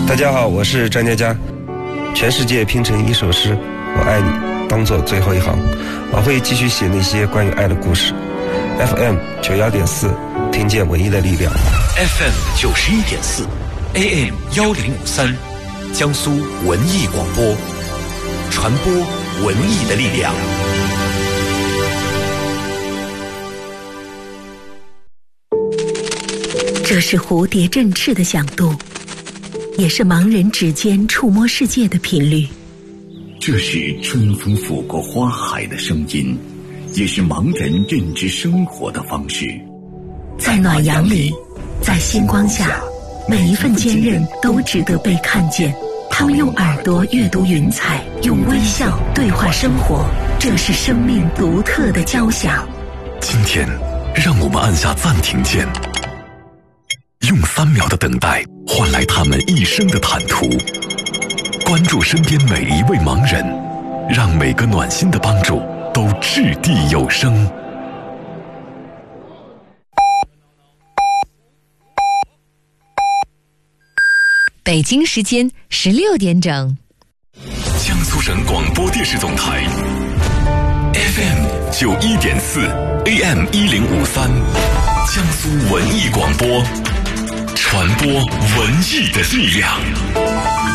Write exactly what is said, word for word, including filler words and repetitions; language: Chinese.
大家好，我是张佳佳。全世界拼成一首诗，我爱你当作最后一行。我会继续写那些关于爱的故事。F M 九幺点四，听见文艺的力量。 F M 九十一点四 ，A M 幺零五三，江苏文艺广播，传播文艺的力量。 这是蝴蝶振翅的响度，也是盲人指尖触摸世界的频率。 这是春风拂过花海的声音，也是盲人认知生活的方式。 在暖阳里，在星光下，每一份坚韧都值得被看见。他们用耳朵阅读云彩，用微笑对话生活，这是生命独特的交响。 今天，让我们按下暂停键，用三秒的等待换来他们一生的坦途。关注身边每一位盲人，让每个暖心的帮助都掷地有声。 北京时间十六点整， 江苏省广播电视总台 F M 九一点四 A M 一零五三，江苏文艺广播，传播文艺的力量。